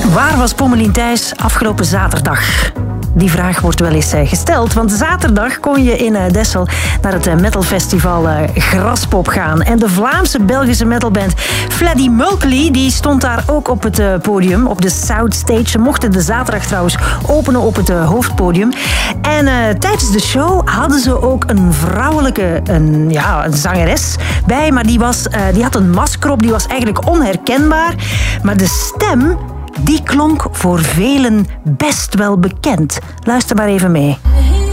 Waar was Pommelien Thijs afgelopen zaterdag? Die vraag wordt wel eens gesteld, want zaterdag kon je in Dessel naar het metalfestival Graspop gaan. En de Vlaamse-Belgische metalband Fleddy Mulcahy die stond daar ook op het podium, op de South Stage. Ze mochten de zaterdag trouwens openen op het hoofdpodium. En tijdens de show hadden ze ook een vrouwelijke een zangeres bij, maar die had een masker op, die was eigenlijk onherkenbaar. Maar de stem, die klonk voor velen best wel bekend. Luister maar even mee.